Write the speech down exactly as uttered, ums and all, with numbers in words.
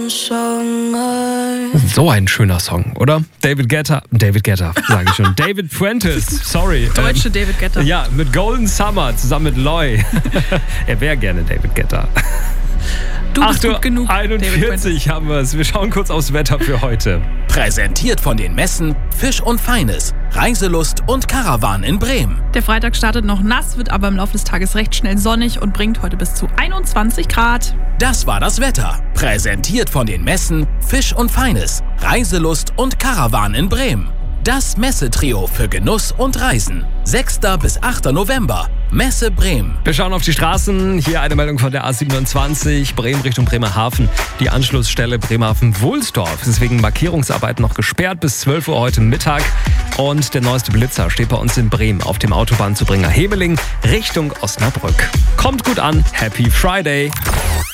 So ein schöner Song, oder? David Guetta, David Guetta, sage ich schon. David Prentice, sorry. Deutsche ähm, David Guetta. Ja, mit Golden Summer zusammen mit Loy. Er wäre gerne David Guetta. Du bist gut genug, einundvierzig haben wir es. Wir schauen kurz aufs Wetter für heute. Präsentiert von den Messen Fisch und Feines, Reiselust und Karawan in Bremen. Der Freitag startet noch nass, wird aber im Laufe des Tages recht schnell sonnig und bringt heute bis zu einundzwanzig Grad. Das war das Wetter. Präsentiert von den Messen Fisch und Feines, Reiselust und Karawan in Bremen. Das Messetrio für Genuss und Reisen. sechster bis achter November. Messe Bremen. Wir schauen auf die Straßen. Hier eine Meldung von der A siebenundzwanzig, Bremen Richtung Bremerhaven. Die Anschlussstelle Bremerhaven-Wohlsdorf. Deswegen Markierungsarbeit noch gesperrt bis zwölf Uhr heute Mittag. Und der neueste Blitzer steht bei uns in Bremen auf dem Autobahnzubringer Hemeling Richtung Osnabrück. Kommt gut an. Happy Friday.